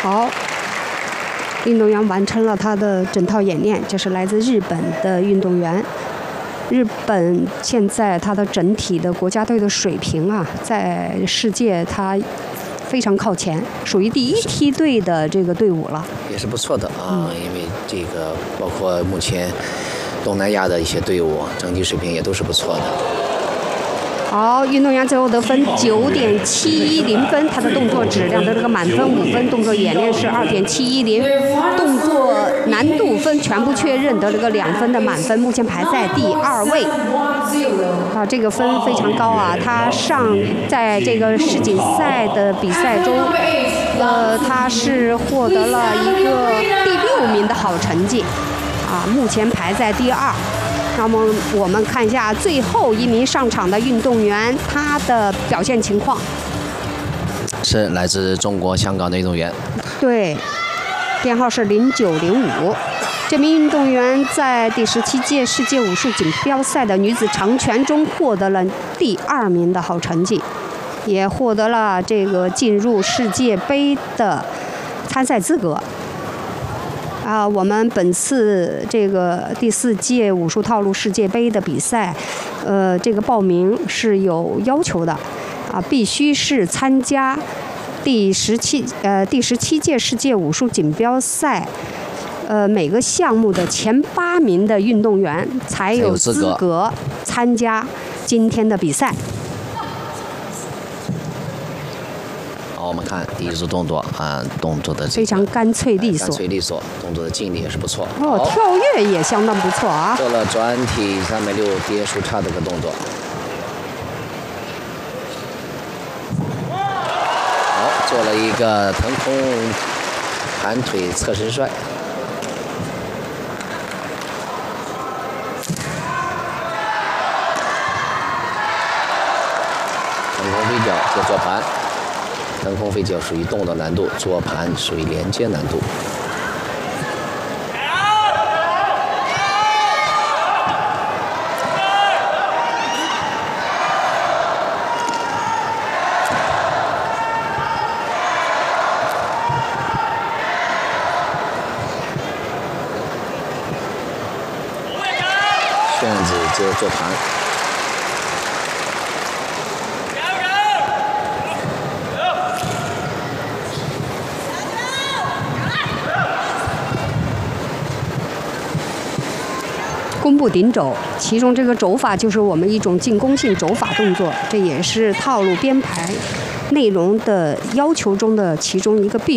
好，运动员完成了他的整套演练。这是来自日本的运动员。日本现在他的整体的国家队的水平啊，在世界他非常靠前，属于第一梯队的这个队伍了。 也是不错的啊，因为这个包括目前东南亚的一些队伍整体水平也都是不错的。 好，运动员最后得分9.710分，他的动作质量的这个满分5分，动作演练是2.710，动作难度分全部确认，得了个2分的满分，目前排在第2位。啊，这个分非常高啊！他在这个世锦赛的比赛中，他是获得了一个第6名的好成绩，啊，目前排在第2。那么我们看一下最后一名上场的运动员，他的表现情况。 是来自中国香港的运动员。 对，编号是0905。这名运动员在第17届世界武术锦标赛的女子长拳中获得了第2名的好成绩，也获得了这个进入世界杯的参赛资格。啊，我们本次这个第4届武术套路世界杯的比赛，这个报名是有要求的，啊，必须是参加第17届世界武术锦标赛，每个项目的前8名的运动员才有资格参加今天的比赛。 好，我们看第一组动作啊，动作的非常干脆利索， 动作的劲力也是不错。 哦，跳跃也相当不错啊。 做了转体360跌树叉的个动作。好，做了一个腾空盘腿侧身摔。腾空飞脚接坐盘。腾空飞脚属于动作难度，坐盘属于连接难度。旋子接坐盘。 弓步顶肘，其中这个肘法就是我们一种进攻性肘法动作，这也是套路编排内容的要求中的其中一个必